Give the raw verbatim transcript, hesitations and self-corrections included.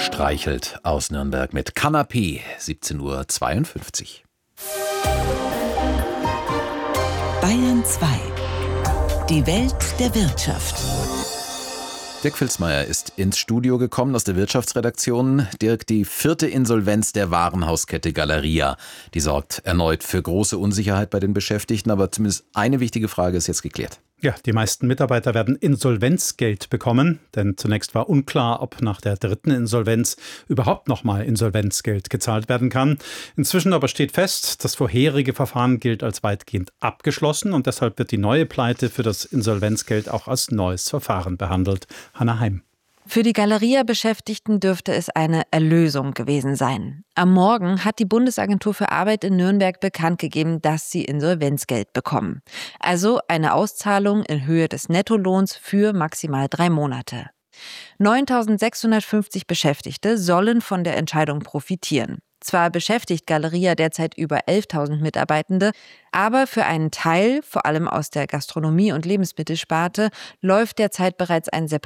Streichelt aus Nürnberg mit Kanapé, siebzehn Uhr zweiundfünfzig. Bayern zwei. Die Welt der Wirtschaft. Dirk Filzmeier ist ins Studio gekommen aus der Wirtschaftsredaktion. Dirk, die vierte Insolvenz der Warenhauskette Galeria, die sorgt erneut für große Unsicherheit bei den Beschäftigten. Aber zumindest eine wichtige Frage ist jetzt geklärt. Ja, die meisten Mitarbeiter werden Insolvenzgeld bekommen, denn zunächst war unklar, ob nach der dritten Insolvenz überhaupt nochmal Insolvenzgeld gezahlt werden kann. Inzwischen aber steht fest, das vorherige Verfahren gilt als weitgehend abgeschlossen und deshalb wird die neue Pleite für das Insolvenzgeld auch als neues Verfahren behandelt. Hanna Heim. Für die Galeria-Beschäftigten dürfte es eine Erlösung gewesen sein. Am Morgen hat die Bundesagentur für Arbeit in Nürnberg bekannt gegeben, dass sie Insolvenzgeld bekommen. Also eine Auszahlung in Höhe des Nettolohns für maximal drei Monate. neuntausendsechshundertfünfzig Beschäftigte sollen von der Entscheidung profitieren. Zwar beschäftigt Galeria derzeit über elftausend Mitarbeitende, aber für einen Teil, vor allem aus der Gastronomie- und Lebensmittelsparte, läuft derzeit bereits ein